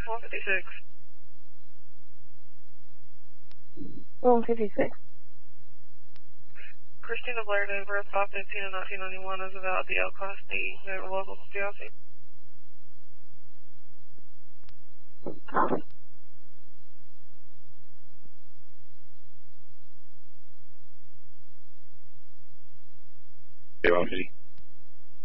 156. 156. Christina Blair, Denver, 515 and 1991 is about the El Costi local GLC. Copy. Okay, 150.